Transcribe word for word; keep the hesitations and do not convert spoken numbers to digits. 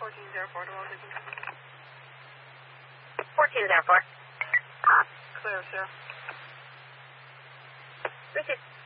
fourteen zero four to one fifty. fourteen zero four. Clear, sir. Received.